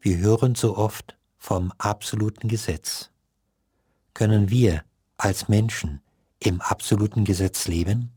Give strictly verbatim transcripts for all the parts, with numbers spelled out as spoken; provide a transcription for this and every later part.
Wir hören so oft vom absoluten Gesetz. Können wir als Menschen im absoluten Gesetz leben?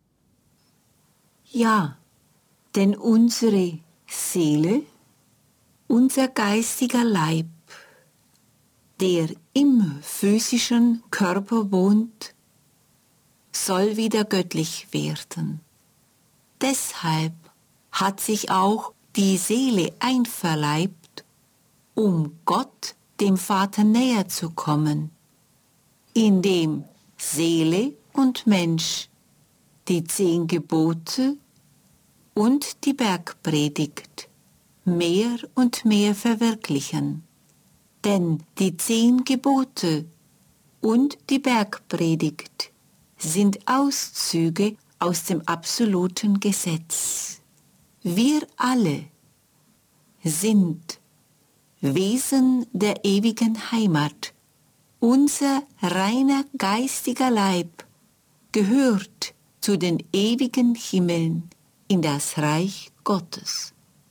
Ja, denn unsere Seele, unser geistiger Leib, der im physischen Körper wohnt, soll wieder göttlich werden. Deshalb hat sich auch die Seele einverleibt, um Gott, dem Vater, näher zu kommen, indem Seele und Mensch die zehn Gebote und die Bergpredigt mehr und mehr verwirklichen. Denn die zehn Gebote und die Bergpredigt sind Auszüge aus dem absoluten Gesetz. Wir alle sind Wesen der ewigen Heimat. Unser reiner geistiger Leib gehört zu den ewigen Himmeln in das Reich Gottes.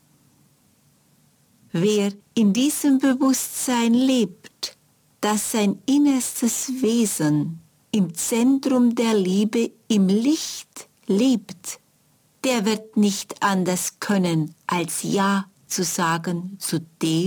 Wer in diesem Bewusstsein lebt, dass sein innerstes Wesen im Zentrum der Liebe im Licht lebt, der wird nicht anders können, als Ja zu sagen zu dem,